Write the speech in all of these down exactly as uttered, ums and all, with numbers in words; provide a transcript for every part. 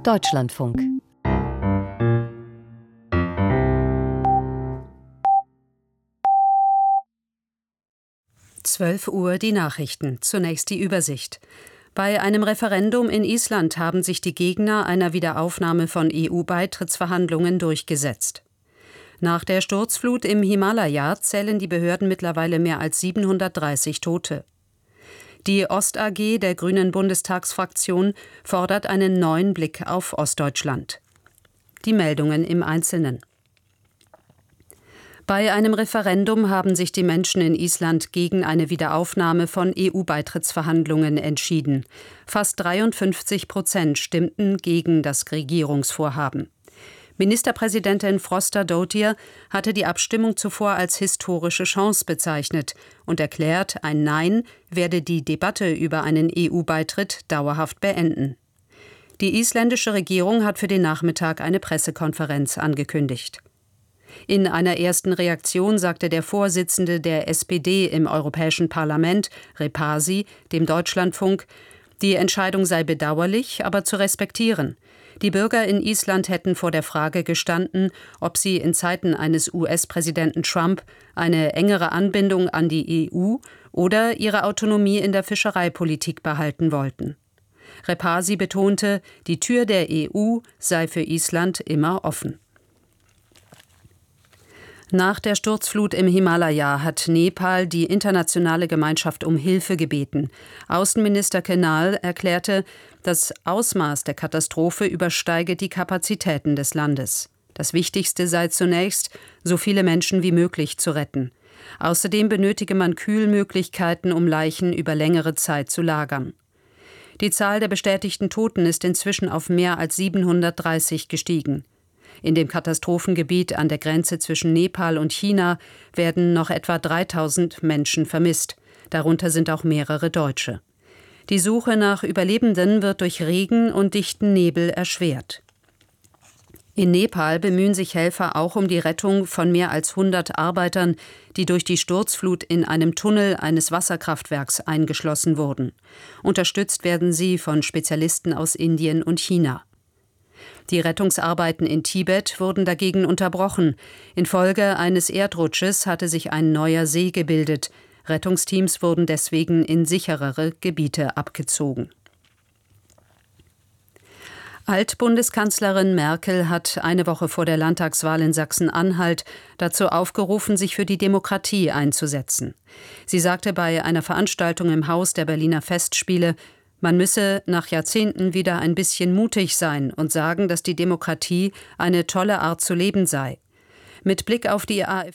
Deutschlandfunk. zwölf Uhr die Nachrichten. Zunächst die Übersicht. Bei einem Referendum in Island haben sich die Gegner einer Wiederaufnahme von E U-Beitrittsverhandlungen durchgesetzt. Nach der Sturzflut im Himalaya zählen die Behörden mittlerweile mehr als siebenhundertdreißig Tote. Die Ost-A G der Grünen Bundestagsfraktion fordert einen neuen Blick auf Ostdeutschland. Die Meldungen im Einzelnen. Bei einem Referendum haben sich die Menschen in Island gegen eine Wiederaufnahme von E U-Beitrittsverhandlungen entschieden. Fast dreiundfünfzig Prozent stimmten gegen das Regierungsvorhaben. Ministerpräsidentin Frostadóttir hatte die Abstimmung zuvor als historische Chance bezeichnet und erklärt, ein Nein werde die Debatte über einen E U-Beitritt dauerhaft beenden. Die isländische Regierung hat für den Nachmittag eine Pressekonferenz angekündigt. In einer ersten Reaktion sagte der Vorsitzende der S P D im Europäischen Parlament, Repasi, dem Deutschlandfunk, die Entscheidung sei bedauerlich, aber zu respektieren. Die Bürger in Island hätten vor der Frage gestanden, ob sie in Zeiten eines U S-Präsidenten Trump eine engere Anbindung an die E U oder ihre Autonomie in der Fischereipolitik behalten wollten. Repasi betonte, die Tür der E U sei für Island immer offen. Nach der Sturzflut im Himalaya hat Nepal die internationale Gemeinschaft um Hilfe gebeten. Außenminister Kenal erklärte, das Ausmaß der Katastrophe übersteige die Kapazitäten des Landes. Das Wichtigste sei zunächst, so viele Menschen wie möglich zu retten. Außerdem benötige man Kühlmöglichkeiten, um Leichen über längere Zeit zu lagern. Die Zahl der bestätigten Toten ist inzwischen auf mehr als siebenhundertdreißig gestiegen. In dem Katastrophengebiet an der Grenze zwischen Nepal und China werden noch etwa dreitausend Menschen vermisst. Darunter sind auch mehrere Deutsche. Die Suche nach Überlebenden wird durch Regen und dichten Nebel erschwert. In Nepal bemühen sich Helfer auch um die Rettung von mehr als hundert Arbeitern, die durch die Sturzflut in einem Tunnel eines Wasserkraftwerks eingeschlossen wurden. Unterstützt werden sie von Spezialisten aus Indien und China. Die Rettungsarbeiten in Tibet wurden dagegen unterbrochen. Infolge eines Erdrutsches hatte sich ein neuer See gebildet. Rettungsteams wurden deswegen in sicherere Gebiete abgezogen. Altbundeskanzlerin Merkel hat eine Woche vor der Landtagswahl in Sachsen-Anhalt dazu aufgerufen, sich für die Demokratie einzusetzen. Sie sagte bei einer Veranstaltung im Haus der Berliner Festspiele, man müsse nach Jahrzehnten wieder ein bisschen mutig sein und sagen, dass die Demokratie eine tolle Art zu leben sei. Mit Blick auf die AfD.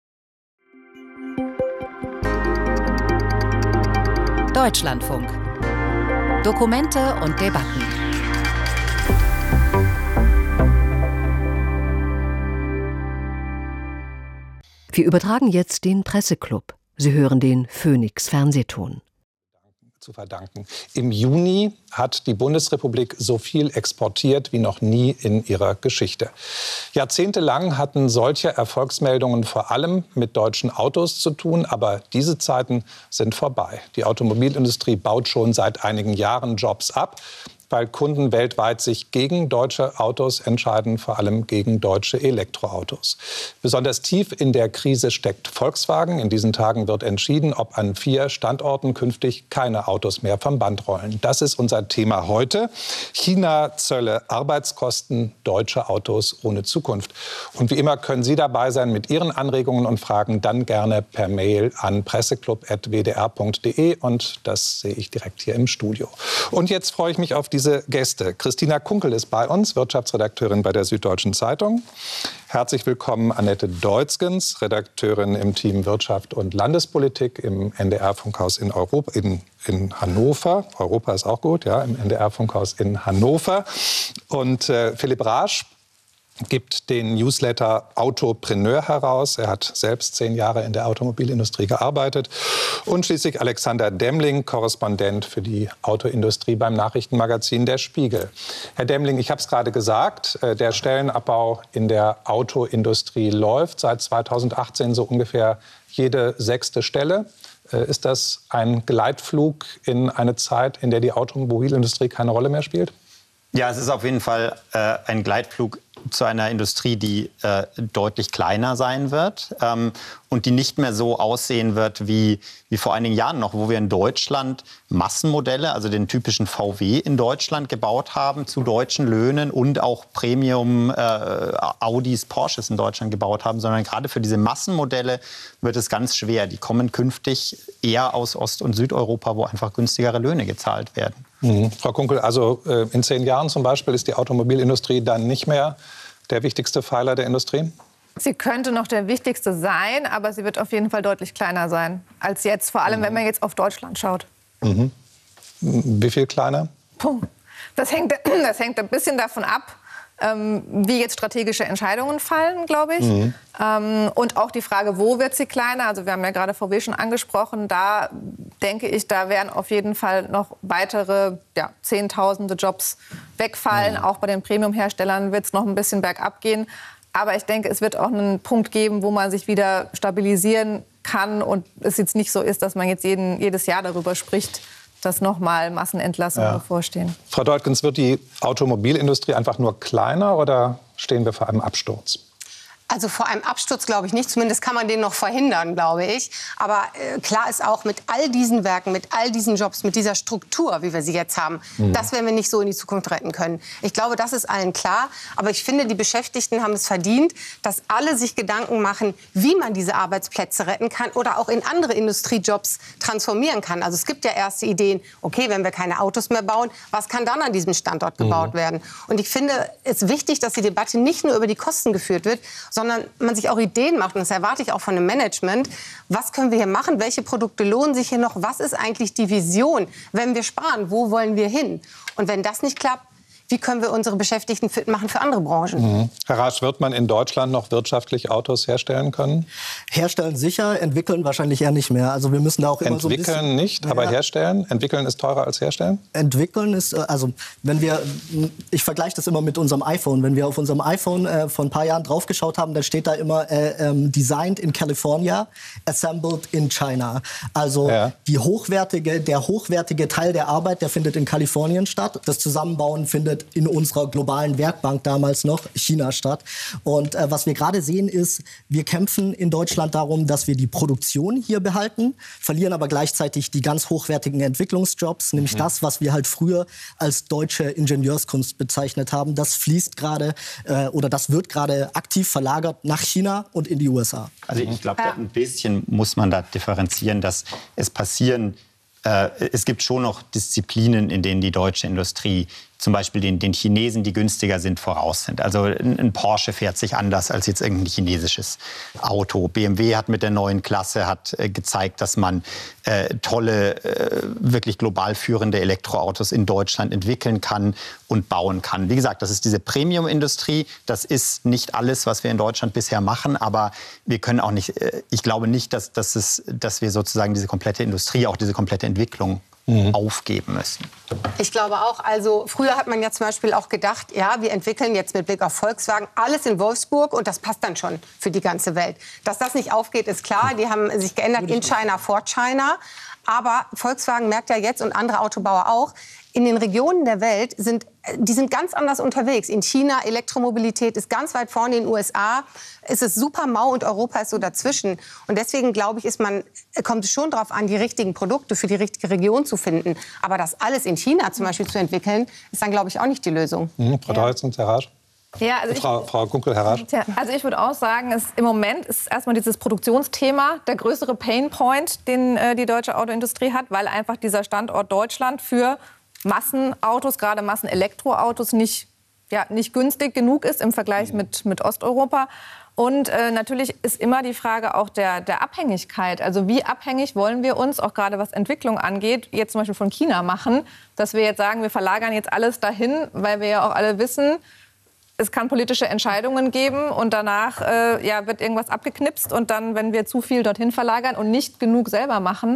Deutschlandfunk. Dokumente und Debatten. Wir übertragen jetzt den Presseclub. Sie hören den Phoenix Fernsehton. Zu verdanken. Im Juni hat die Bundesrepublik so viel exportiert wie noch nie in ihrer Geschichte. Jahrzehntelang hatten solche Erfolgsmeldungen vor allem mit deutschen Autos zu tun, aber diese Zeiten sind vorbei. Die Automobilindustrie baut schon seit einigen Jahren Jobs ab, weil Kunden weltweit sich gegen deutsche Autos entscheiden, vor allem gegen deutsche Elektroautos. Besonders tief in der Krise steckt Volkswagen. In diesen Tagen wird entschieden, ob an vier Standorten künftig keine Autos mehr vom Band rollen. Das ist unser Thema heute. China, Zölle, Arbeitskosten, deutsche Autos ohne Zukunft. Und wie immer können Sie dabei sein mit Ihren Anregungen und Fragen, dann gerne per Mail an presseclub at w d r punkt d e und das sehe ich direkt hier im Studio. Und jetzt freue ich mich auf die diese Gäste. Christina Kunkel ist bei uns, Wirtschaftsredakteurin bei der Süddeutschen Zeitung. Herzlich willkommen Annette Deutzgens, Redakteurin im Team Wirtschaft und Landespolitik im N D R-Funkhaus in, Europa, in, in Hannover. Europa ist auch gut, ja, im N D R-Funkhaus in Hannover. Und äh, Philipp Raasch gibt den Newsletter Autopreneur heraus. Er hat selbst zehn Jahre in der Automobilindustrie gearbeitet. Und schließlich Alexander Demling, Korrespondent für die Autoindustrie beim Nachrichtenmagazin Der Spiegel. Herr Demling, ich habe es gerade gesagt, der Stellenabbau in der Autoindustrie läuft seit zweitausendachtzehn so ungefähr jede sechste Stelle. Ist das ein Gleitflug in eine Zeit, in der die Automobilindustrie keine Rolle mehr spielt? Ja, es ist auf jeden Fall äh, ein Gleitflug zu einer Industrie, die äh, deutlich kleiner sein wird ähm, und die nicht mehr so aussehen wird wie, wie vor einigen Jahren noch, wo wir in Deutschland Massenmodelle, also den typischen V W in Deutschland gebaut haben zu deutschen Löhnen und auch Premium äh, Audis, Porsches in Deutschland gebaut haben, sondern gerade für diese Massenmodelle wird es ganz schwer. Die kommen künftig eher aus Ost- und Südeuropa, wo einfach günstigere Löhne gezahlt werden. Mhm. Frau Kunkel, also äh, in zehn Jahren zum Beispiel ist die Automobilindustrie dann nicht mehr der wichtigste Pfeiler der Industrie? Sie könnte noch der wichtigste sein, aber sie wird auf jeden Fall deutlich kleiner sein als jetzt. Vor allem, mhm. wenn man jetzt auf Deutschland schaut. Mhm. Wie viel kleiner? Puh. Das hängt, das hängt ein bisschen davon ab, ähm, wie jetzt strategische Entscheidungen fallen, glaube ich. Mhm. Ähm, und auch die Frage, wo wird sie kleiner? Also wir haben ja gerade V W schon angesprochen. Da denke ich, da werden auf jeden Fall noch weitere ja, Zehntausende Jobs wegfallen. Mhm. Auch bei den Premium-Herstellern wird es noch ein bisschen bergab gehen. Aber ich denke, es wird auch einen Punkt geben, wo man sich wieder stabilisieren kann und es jetzt nicht so ist, dass man jetzt jeden, jedes Jahr darüber spricht, dass noch mal Massenentlassungen ja. bevorstehen. Frau Deutgens, wird die Automobilindustrie einfach nur kleiner oder stehen wir vor einem Absturz? Also vor einem Absturz glaube ich nicht. Zumindest kann man den noch verhindern, glaube ich. Aber äh, klar ist auch, mit all diesen Werken, mit all diesen Jobs, mit dieser Struktur, wie wir sie jetzt haben, mhm. das werden wir nicht so in die Zukunft retten können. Ich glaube, das ist allen klar. Aber ich finde, die Beschäftigten haben es verdient, dass alle sich Gedanken machen, wie man diese Arbeitsplätze retten kann oder auch in andere Industriejobs transformieren kann. Also es gibt ja erste Ideen, okay, wenn wir keine Autos mehr bauen, was kann dann an diesem Standort gebaut mhm. werden? Und ich finde es wichtig, dass die Debatte nicht nur über die Kosten geführt wird, sondern man sich auch Ideen macht, und das erwarte ich auch von dem Management. Was können wir hier machen? Welche Produkte lohnen sich hier noch? Was ist eigentlich die Vision, wenn wir sparen? Wo wollen wir hin? Und wenn das nicht klappt, wie können wir unsere Beschäftigten fit machen für andere Branchen? Mhm. Herr Rasch, wird man in Deutschland noch wirtschaftlich Autos herstellen können? Herstellen sicher, entwickeln wahrscheinlich eher nicht mehr. Also wir müssen da auch immer entwickeln so ein bisschen, nicht, aber ja. herstellen? Entwickeln ist teurer als herstellen? Entwickeln ist, also wenn wir, ich vergleiche das immer mit unserem iPhone. Wenn wir auf unserem iPhone äh, vor ein paar Jahren draufgeschaut haben, dann steht da immer äh, ähm, designed in California, assembled in China. Also ja. die hochwertige, der hochwertige Teil der Arbeit, der findet in Kalifornien statt. Das Zusammenbauen findet in unserer globalen Werkbank damals noch China statt. Und äh, was wir gerade sehen ist, wir kämpfen in Deutschland darum, dass wir die Produktion hier behalten, verlieren aber gleichzeitig die ganz hochwertigen Entwicklungsjobs, nämlich mhm. das, was wir halt früher als deutsche Ingenieurskunst bezeichnet haben. Das fließt gerade äh, oder das wird gerade aktiv verlagert nach China und in die U S A. Also ich glaube, ein bisschen muss man da differenzieren, dass es passieren, äh, es gibt schon noch Disziplinen, in denen die deutsche Industrie zum Beispiel den, den Chinesen, die günstiger sind, voraus sind. Also ein, ein Porsche fährt sich anders als jetzt irgendein chinesisches Auto. B M W hat mit der neuen Klasse hat, äh, gezeigt, dass man äh, tolle, äh, wirklich global führende Elektroautos in Deutschland entwickeln kann und bauen kann. Wie gesagt, das ist diese Premium-Industrie. Das ist nicht alles, was wir in Deutschland bisher machen. Aber wir können auch nicht, äh, ich glaube nicht, dass, dass, es, dass wir sozusagen diese komplette Industrie, auch diese komplette Entwicklung Mhm. aufgeben müssen. Ich glaube auch, also früher hat man ja zum Beispiel auch gedacht, ja, wir entwickeln jetzt mit Blick auf Volkswagen alles in Wolfsburg und das passt dann schon für die ganze Welt. Dass das nicht aufgeht, ist klar. Die haben sich geändert in China, for China. Aber Volkswagen merkt ja jetzt und andere Autobauer auch, in den Regionen der Welt sind, die sind ganz anders unterwegs. In China, Elektromobilität ist ganz weit vorne, in den U S A ist es super mau und Europa ist so dazwischen. Und deswegen, glaube ich, ist man, kommt es schon darauf an, die richtigen Produkte für die richtige Region zu finden. Aber das alles in China zum Beispiel zu entwickeln, ist dann, glaube ich, auch nicht die Lösung. Mhm, Frau Deutgens und Herr Rasch. Ja, also ich, Frau, Frau Kunkel, Herr Rasch. Also ich würde auch sagen, es, im Moment ist erstmal dieses Produktionsthema der größere Painpoint, den äh, die deutsche Autoindustrie hat, weil einfach dieser Standort Deutschland für Massenautos, gerade Massenelektroautos, nicht, ja, nicht günstig genug ist im Vergleich mit, mit Osteuropa. Und äh, natürlich ist immer die Frage auch der, der Abhängigkeit. Also wie abhängig wollen wir uns, auch gerade was Entwicklung angeht, jetzt zum Beispiel von China machen, dass wir jetzt sagen, wir verlagern jetzt alles dahin, weil wir ja auch alle wissen, es kann politische Entscheidungen geben und danach äh, ja, wird irgendwas abgeknipst. Und dann, wenn wir zu viel dorthin verlagern und nicht genug selber machen,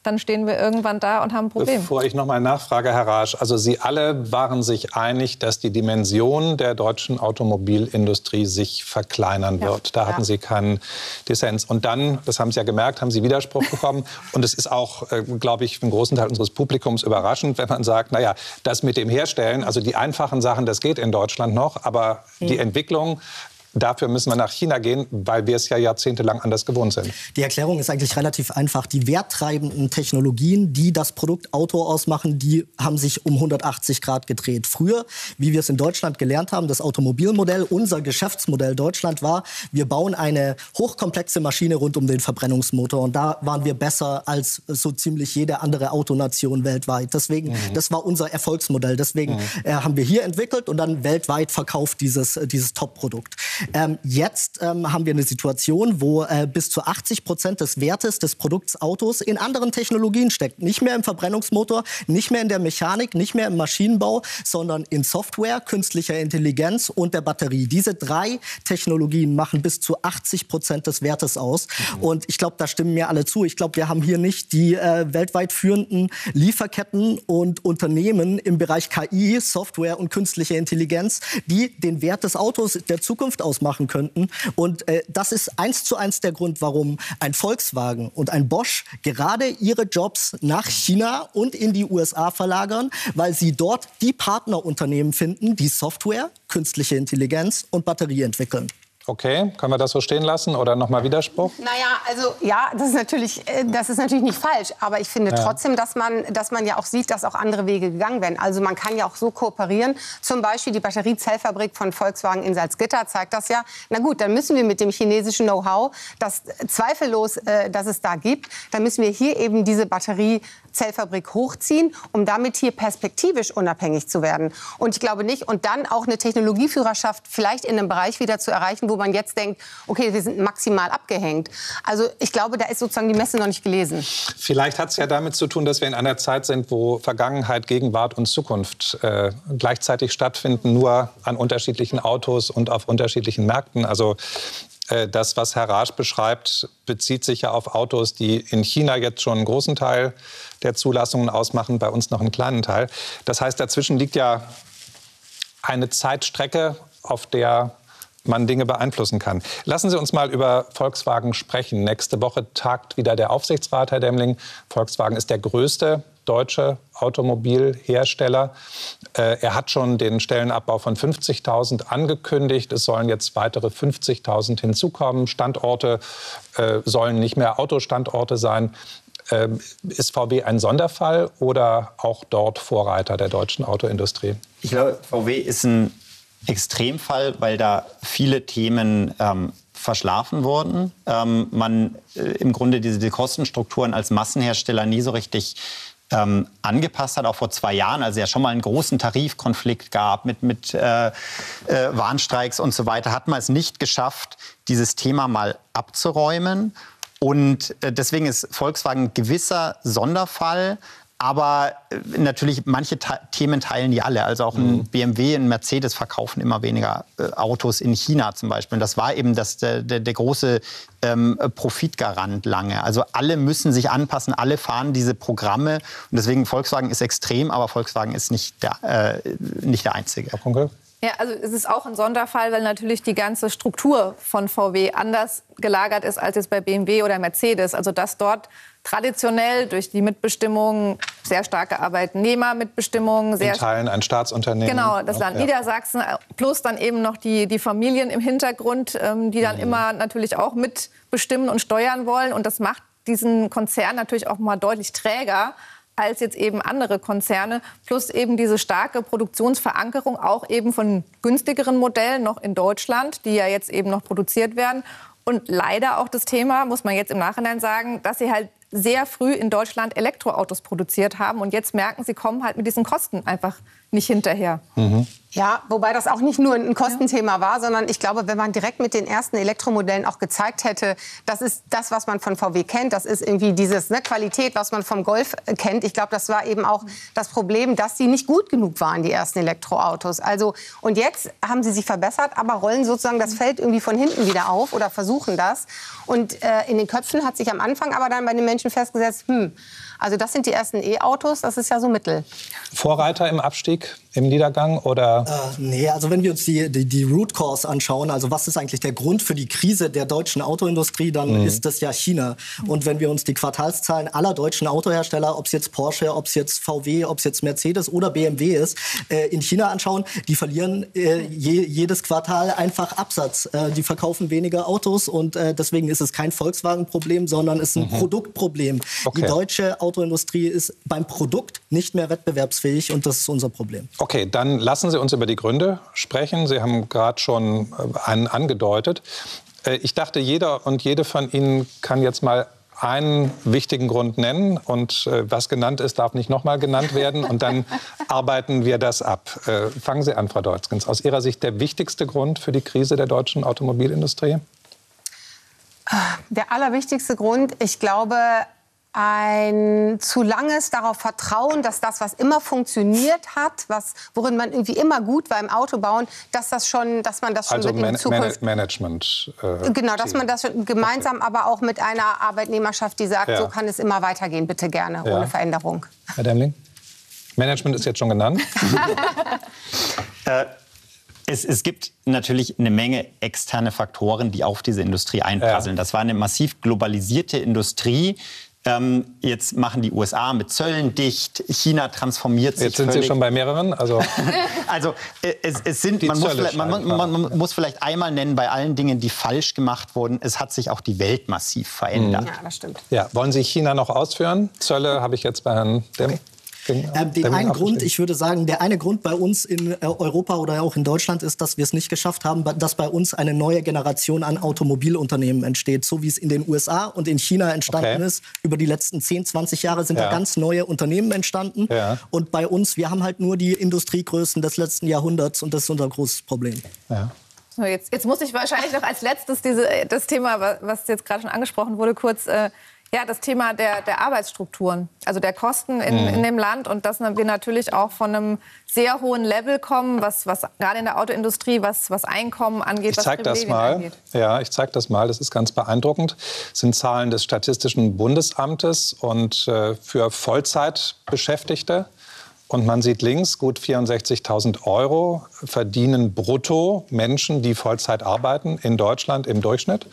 dann stehen wir irgendwann da und haben ein Problem. Bevor ich noch mal nachfrage, Herr Rasch, also Sie alle waren sich einig, dass die Dimension der deutschen Automobilindustrie sich verkleinern Ja. wird. Da hatten Ja. Sie keinen Dissens. Und dann, das haben Sie ja gemerkt, haben Sie Widerspruch bekommen. Und es ist auch, äh, glaube ich, für einen großen Teil unseres Publikums überraschend, wenn man sagt, naja, das mit dem Herstellen, also die einfachen Sachen, das geht in Deutschland noch, aber mhm. die Entwicklung, dafür müssen wir nach China gehen, weil wir es ja jahrzehntelang anders gewohnt sind. Die Erklärung ist eigentlich relativ einfach. Die werttreibenden Technologien, die das Produkt Auto ausmachen, die haben sich um hundertachtzig Grad gedreht. Früher, wie wir es in Deutschland gelernt haben, das Automobilmodell, unser Geschäftsmodell Deutschland war, wir bauen eine hochkomplexe Maschine rund um den Verbrennungsmotor. Und da waren wir besser als so ziemlich jede andere Autonation weltweit. Deswegen, mhm. das war unser Erfolgsmodell. Deswegen mhm. äh, haben wir hier entwickelt und dann weltweit verkauft dieses, äh, dieses Top-Produkt. Ähm, jetzt ähm, haben wir eine Situation, wo äh, bis zu achtzig Prozent des Wertes des Produkts Autos in anderen Technologien steckt. Nicht mehr im Verbrennungsmotor, nicht mehr in der Mechanik, nicht mehr im Maschinenbau, sondern in Software, künstlicher Intelligenz und der Batterie. Diese drei Technologien machen bis zu achtzig Prozent des Wertes aus. Mhm. Und ich glaube, da stimmen mir alle zu. Ich glaube, wir haben hier nicht die äh, weltweit führenden Lieferketten und Unternehmen im Bereich K I, Software und künstliche Intelligenz, die den Wert des Autos der Zukunft ausmachen. machen könnten. Und äh, das ist eins zu eins der Grund, warum ein Volkswagen und ein Bosch gerade ihre Jobs nach China und in die U S A verlagern, weil sie dort die Partnerunternehmen finden, die Software, künstliche Intelligenz und Batterie entwickeln. Okay, können wir das so stehen lassen oder nochmal Widerspruch? Naja, also ja, das ist natürlich, das ist natürlich nicht falsch. Aber ich finde ja. trotzdem, dass man, dass man ja auch sieht, dass auch andere Wege gegangen werden. Also man kann ja auch so kooperieren. Zum Beispiel die Batteriezellfabrik von Volkswagen in Salzgitter zeigt das ja. Na gut, dann müssen wir mit dem chinesischen Know-how, das zweifellos, äh, dass es da gibt, dann müssen wir hier eben diese Batteriezellfabrik hochziehen, um damit hier perspektivisch unabhängig zu werden. Und ich glaube nicht, und dann auch eine Technologieführerschaft vielleicht in einem Bereich wieder zu erreichen, wo man jetzt denkt, okay, wir sind maximal abgehängt. Also ich glaube, da ist sozusagen die Messe noch nicht gelesen. Vielleicht hat es ja damit zu tun, dass wir in einer Zeit sind, wo Vergangenheit, Gegenwart und Zukunft äh, gleichzeitig stattfinden, nur an unterschiedlichen Autos und auf unterschiedlichen Märkten. Also äh, das, was Herr Rasch beschreibt, bezieht sich ja auf Autos, die in China jetzt schon einen großen Teil der Zulassungen ausmachen, bei uns noch einen kleinen Teil. Das heißt, dazwischen liegt ja eine Zeitstrecke, auf der man Dinge beeinflussen kann. Lassen Sie uns mal über Volkswagen sprechen. Nächste Woche tagt wieder der Aufsichtsrat, Herr Demling. Volkswagen ist der größte deutsche Automobilhersteller. Äh, er hat schon den Stellenabbau von fünfzigtausend angekündigt. Es sollen jetzt weitere fünfzigtausend hinzukommen. Standorte äh, sollen nicht mehr Autostandorte sein. Äh, ist V W ein Sonderfall oder auch dort Vorreiter der deutschen Autoindustrie? Ich glaube, V W ist ein Extremfall, weil da viele Themen ähm, verschlafen wurden. Ähm, man äh, im Grunde diese die Kostenstrukturen als Massenhersteller nie so richtig ähm, angepasst hat, auch vor zwei Jahren, als es ja schon mal einen großen Tarifkonflikt gab mit, mit äh, äh, Warnstreiks und so weiter, hat man es nicht geschafft, dieses Thema mal abzuräumen. Und äh, deswegen ist Volkswagen ein gewisser Sonderfall. Aber natürlich, manche Ta- Themen teilen die alle. Also auch ein mhm. B M W, ein Mercedes verkaufen immer weniger äh, Autos in China zum Beispiel. Und das war eben das, der, der, der große ähm, Profitgarant lange. Also alle müssen sich anpassen, alle fahren diese Programme. Und deswegen, Volkswagen ist extrem, aber Volkswagen ist nicht der, äh, nicht der einzige. Ja, also es ist auch ein Sonderfall, weil natürlich die ganze Struktur von V W anders gelagert ist als jetzt bei B M W oder Mercedes. Also dass dort traditionell durch die Mitbestimmung, sehr starke Arbeitnehmermitbestimmung, sehr in Teilen ein Staatsunternehmen. Genau, das Land ja. Niedersachsen plus dann eben noch die, die Familien im Hintergrund, ähm, die dann mhm. immer natürlich auch mitbestimmen und steuern wollen. Und das macht diesen Konzern natürlich auch mal deutlich träger als jetzt eben andere Konzerne, plus eben diese starke Produktionsverankerung auch eben von günstigeren Modellen noch in Deutschland, die ja jetzt eben noch produziert werden. Und leider auch das Thema, muss man jetzt im Nachhinein sagen, dass sie halt sehr früh in Deutschland Elektroautos produziert haben und jetzt merken, sie kommen halt mit diesen Kosten einfach nicht hinterher. Mhm. Ja, wobei das auch nicht nur ein Kostenthema war, sondern ich glaube, wenn man direkt mit den ersten Elektromodellen auch gezeigt hätte, das ist das, was man von V W kennt, das ist irgendwie dieses ne, Qualität, was man vom Golf kennt. Ich glaube, das war eben auch das Problem, dass sie nicht gut genug waren, die ersten Elektroautos. Also, und jetzt haben sie sich verbessert, aber rollen sozusagen das Feld irgendwie von hinten wieder auf oder versuchen das. Und äh, in den Köpfen hat sich am Anfang aber dann bei den Menschen Menschen festgesetzt, hm, also das sind die ersten E-Autos, das ist ja so mittel. Vorreiter im Abstieg, im Niedergang oder? Äh, nee, also wenn wir uns die, die, die Root Cause anschauen, also was ist eigentlich der Grund für die Krise der deutschen Autoindustrie, dann mhm. ist das ja China. Und wenn wir uns die Quartalszahlen aller deutschen Autohersteller, ob es jetzt Porsche, ob es jetzt V W, ob es jetzt Mercedes oder B M W ist, äh, in China anschauen, die verlieren äh, je, jedes Quartal einfach Absatz. Äh, die verkaufen weniger Autos und äh, deswegen ist es kein Volkswagen-Problem, sondern es ist ein mhm. Produktproblem. Okay. Die deutsche Autoindustrie ist beim Produkt nicht mehr wettbewerbsfähig und das ist unser Problem. Okay, dann lassen Sie uns über die Gründe sprechen. Sie haben gerade schon einen angedeutet. Ich dachte, jeder und jede von Ihnen kann jetzt mal einen wichtigen Grund nennen und äh, was genannt ist, darf nicht nochmal genannt werden und dann arbeiten wir das ab. Äh, fangen Sie an, Frau Deutschgens. Aus Ihrer Sicht der wichtigste Grund für die Krise der deutschen Automobilindustrie? Der allerwichtigste Grund, ich glaube, ein zu langes darauf Vertrauen, dass das, was immer funktioniert hat, was, worin man irgendwie immer gut war im Autobauen, dass das schon, dass man das schon also mit in Man- Zukunft Management. Äh, genau, dass man das schon gemeinsam, okay. aber auch mit einer Arbeitnehmerschaft, die sagt, ja. so kann es immer weitergehen, bitte gerne, ja. ohne Veränderung. Herr Demling? Management ist jetzt schon genannt. äh, Es, es gibt natürlich eine Menge externe Faktoren, die auf diese Industrie einprasseln. Ja. Das war eine massiv globalisierte Industrie. Ähm, jetzt machen die U S A mit Zöllen dicht. China transformiert sich Jetzt sind völlig. Sie schon bei mehreren. Also, also es, es sind, man muss, man, man, man, man muss vielleicht einmal nennen, bei allen Dingen, die falsch gemacht wurden, es hat sich auch die Welt massiv verändert. Mhm. Ja, das stimmt. Ja, wollen Sie China noch ausführen? Zölle habe ich jetzt bei Herrn Dem. Okay. Ähm, den einen Grund, ich würde sagen, der eine Grund bei uns in äh, Europa oder auch in Deutschland ist, dass wir es nicht geschafft haben, dass bei uns eine neue Generation an Automobilunternehmen entsteht, so wie es in den U S A und in China entstanden okay. ist. Über die letzten zehn, zwanzig Jahre sind ja. da ganz neue Unternehmen entstanden. Ja. Und bei uns, wir haben halt nur die Industriegrößen des letzten Jahrhunderts und das ist unser großes Problem. Ja. So, jetzt, jetzt muss ich wahrscheinlich noch als letztes diese, das Thema, was jetzt gerade schon angesprochen wurde, kurz... Äh, Ja, das Thema der, der Arbeitsstrukturen, also der Kosten in, mhm. in dem Land und dass wir natürlich auch von einem sehr hohen Level kommen, was, was gerade in der Autoindustrie, was, was Einkommen angeht, ich was zeig das mal. angeht. Ja, ich zeige das mal. Das ist ganz beeindruckend. Das sind Zahlen des Statistischen Bundesamtes und äh, für Vollzeitbeschäftigte. Und man sieht links, gut vierundsechzigtausend Euro verdienen brutto Menschen, die Vollzeit arbeiten, in Deutschland im Durchschnitt.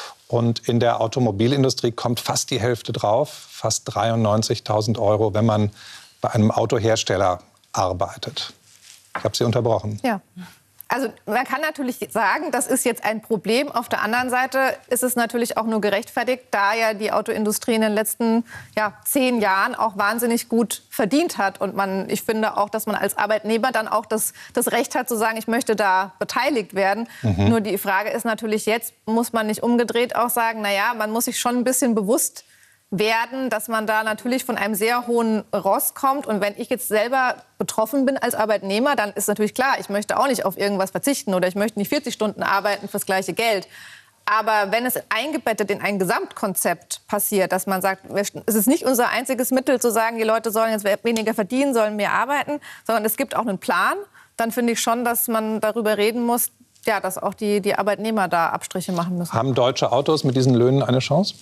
Und in der Automobilindustrie kommt fast die Hälfte drauf, fast dreiundneunzigtausend Euro, wenn man bei einem Autohersteller arbeitet. Ich habe Sie unterbrochen. Ja. Also man kann natürlich sagen, das ist jetzt ein Problem. Auf der anderen Seite ist es natürlich auch nur gerechtfertigt, da ja die Autoindustrie in den letzten ja, zehn Jahren auch wahnsinnig gut verdient hat. Und man, ich finde auch, dass man als Arbeitnehmer dann auch das, das Recht hat zu sagen, ich möchte da beteiligt werden. Mhm. Nur die Frage ist natürlich jetzt, muss man nicht umgedreht auch sagen, naja, man muss sich schon ein bisschen bewusst werden, dass man da natürlich von einem sehr hohen Ross kommt. Und wenn ich jetzt selber betroffen bin als Arbeitnehmer, dann ist natürlich klar, ich möchte auch nicht auf irgendwas verzichten oder ich möchte nicht vierzig Stunden arbeiten fürs gleiche Geld. Aber wenn es eingebettet in ein Gesamtkonzept passiert, dass man sagt, es ist nicht unser einziges Mittel zu sagen, die Leute sollen jetzt weniger verdienen, sollen mehr arbeiten, sondern es gibt auch einen Plan, dann finde ich schon, dass man darüber reden muss, ja, dass auch die, die Arbeitnehmer da Abstriche machen müssen. Haben deutsche Autos mit diesen Löhnen eine Chance?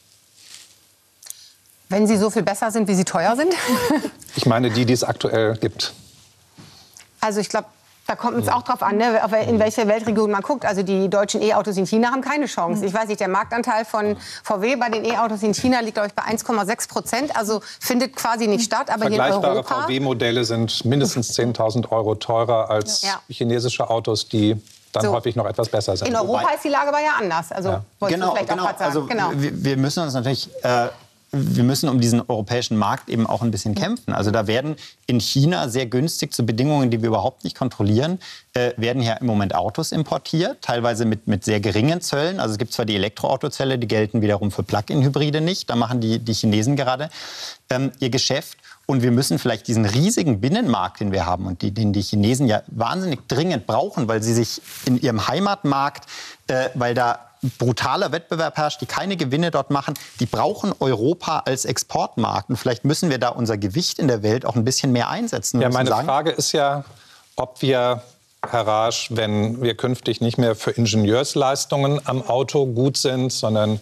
Wenn sie so viel besser sind, wie sie teuer sind? Ich meine die, die es aktuell gibt. Also ich glaube, da kommt es auch drauf an, ne, in welche Weltregion man guckt. Also die deutschen E-Autos in China haben keine Chance. Ich weiß nicht, der Marktanteil von V W bei den E-Autos in China liegt, glaube ich, bei eins Komma sechs Prozent. Also findet quasi nicht statt. Aber hier in Vergleichbare Europa... V W-Modelle sind mindestens zehntausend Euro teurer als ja. chinesische Autos, die dann so häufig noch etwas besser sind. In Europa Wobei, ist die Lage aber ja anders. Also ja. Genau, vielleicht genau. Auch sagen. Also genau. Wir, wir müssen uns natürlich... Äh, Wir müssen um diesen europäischen Markt eben auch ein bisschen kämpfen. Also da werden in China sehr günstig zu Bedingungen, die wir überhaupt nicht kontrollieren, äh, werden hier im Moment Autos importiert, teilweise mit, mit sehr geringen Zöllen. Also es gibt zwar die Elektroautozölle, die gelten wiederum für Plug-in-Hybride nicht. Da machen die, die Chinesen gerade ähm, ihr Geschäft. Und wir müssen vielleicht diesen riesigen Binnenmarkt, den wir haben und die, den die Chinesen ja wahnsinnig dringend brauchen, weil sie sich in ihrem Heimatmarkt, äh, weil da brutaler Wettbewerb herrscht, die keine Gewinne dort machen, die brauchen Europa als Exportmarkt. Und vielleicht müssen wir da unser Gewicht in der Welt auch ein bisschen mehr einsetzen. Ja, meine sagen. Frage ist ja, ob wir, Herr Raasch, wenn wir künftig nicht mehr für Ingenieursleistungen am Auto gut sind, sondern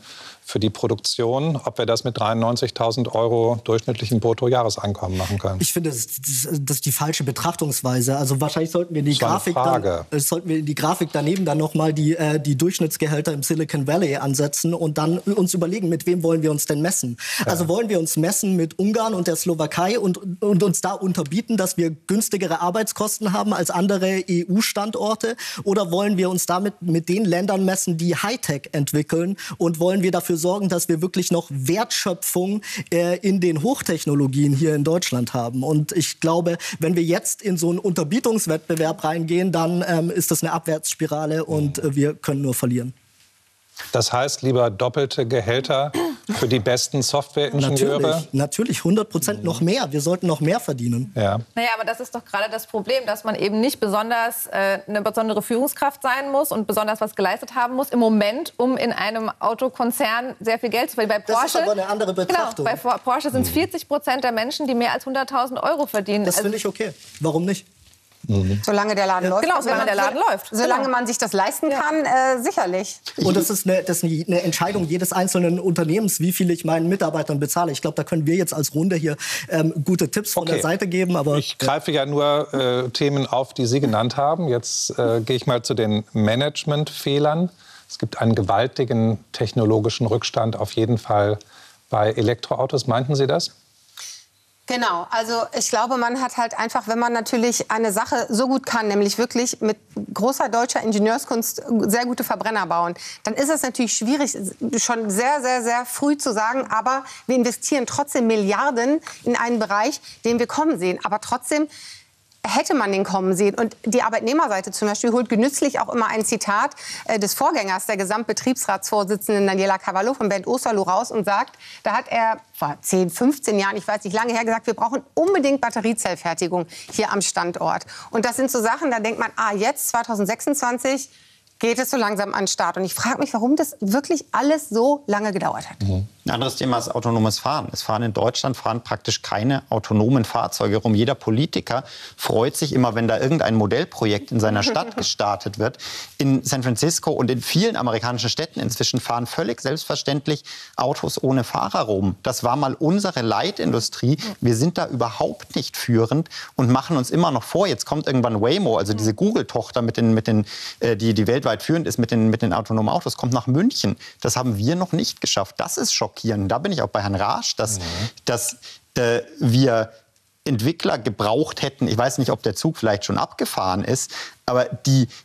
für die Produktion, ob wir das mit dreiundneunzigtausend Euro durchschnittlichen Bruttojahreseinkommen machen können. Ich finde, das, das, das ist die falsche Betrachtungsweise. Also wahrscheinlich sollten wir die Grafik dann, sollten wir die Grafik daneben dann noch mal die, äh, die Durchschnittsgehälter im Silicon Valley ansetzen und dann uns überlegen, mit wem wollen wir uns denn messen? Ja. Also wollen wir uns messen mit Ungarn und der Slowakei und, und uns da unterbieten, dass wir günstigere Arbeitskosten haben als andere E U-Standorte? Oder wollen wir uns damit mit den Ländern messen, die Hightech entwickeln? Und wollen wir dafür sorgen, dass wir wirklich noch Wertschöpfung äh, in den Hochtechnologien hier in Deutschland haben? Und ich glaube, wenn wir jetzt in so einen Unterbietungswettbewerb reingehen, dann ähm, ist das eine Abwärtsspirale und äh, wir können nur verlieren. Das heißt, lieber doppelte Gehälter für die besten Softwareingenieure? Natürlich, natürlich, hundert Prozent noch mehr. Wir sollten noch mehr verdienen. Ja. Naja, aber das ist doch gerade das Problem, dass man eben nicht besonders äh, eine besondere Führungskraft sein muss und besonders was geleistet haben muss im Moment, um in einem Autokonzern sehr viel Geld zu verdienen. Bei Porsche, das ist aber eine andere Betrachtung. Genau, bei Porsche sind es vierzig Prozent der Menschen, die mehr als hunderttausend Euro verdienen. Das finde ich okay. Warum nicht? Mhm. Solange der Laden ja, läuft. Genau, solange der Laden läuft. Solange genau. man sich das leisten kann, äh, sicherlich. Und das ist, eine, das ist eine Entscheidung jedes einzelnen Unternehmens, wie viel ich meinen Mitarbeitern bezahle. Ich glaube, da können wir jetzt als Runde hier ähm, gute Tipps von okay. der Seite geben. Aber ich greife ja nur äh, Themen auf, die Sie genannt haben. Jetzt äh, gehe ich mal zu den Managementfehlern. Es gibt einen gewaltigen technologischen Rückstand auf jeden Fall bei Elektroautos. Meinten Sie das? Genau, also ich glaube, man hat halt einfach, wenn man natürlich eine Sache so gut kann, nämlich wirklich mit großer deutscher Ingenieurskunst sehr gute Verbrenner bauen, dann ist es natürlich schwierig, schon sehr, sehr, sehr früh zu sagen, aber wir investieren trotzdem Milliarden in einen Bereich, den wir kommen sehen. Aber trotzdem hätte man den kommen sehen. Und die Arbeitnehmerseite zum Beispiel holt genüsslich auch immer ein Zitat äh, des Vorgängers, der Gesamtbetriebsratsvorsitzenden Daniela Cavallo von Bernd Osterloh raus und sagt, da hat er vor zehn, fünfzehn Jahren, ich weiß nicht lange her, gesagt, wir brauchen unbedingt Batteriezellfertigung hier am Standort. Und das sind so Sachen, da denkt man, ah, jetzt zwanzig sechsundzwanzig geht es so langsam an den Start. Und ich frage mich, warum das wirklich alles so lange gedauert hat. Mhm. Ein anderes Thema ist autonomes Fahren. Es fahren in Deutschland fahren praktisch keine autonomen Fahrzeuge rum. Jeder Politiker freut sich immer, wenn da irgendein Modellprojekt in seiner Stadt gestartet wird. In San Francisco und in vielen amerikanischen Städten inzwischen fahren völlig selbstverständlich Autos ohne Fahrer rum. Das war mal unsere Leitindustrie. Wir sind da überhaupt nicht führend und machen uns immer noch vor. Jetzt kommt irgendwann Waymo, also diese Google-Tochter, mit den, mit den, äh, die, die weltweit führend ist mit den, mit den autonomen Autos, kommt nach München. Das haben wir noch nicht geschafft. Das ist schockierend. Da bin ich auch bei Herrn Raasch, dass, mhm. dass äh, wir Entwickler gebraucht hätten. Ich weiß nicht, ob der Zug vielleicht schon abgefahren ist, aber die